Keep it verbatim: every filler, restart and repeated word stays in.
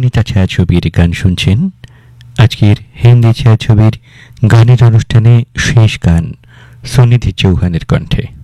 অনিতা ছায়াছবির গান শুনছেন। আজকের হিন্দি ছায়াছবির গানের অনুষ্ঠানে শেষ গান সুনিধি চৌহানের কণ্ঠে।